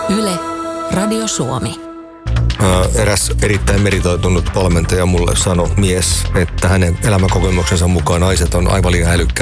Yle, Radio Suomi. Eräs erittäin meritoitunut valmentaja mulle sanoi mies, että hänen elämänkokemuksensa mukaan naiset on aivan liian älykkäitä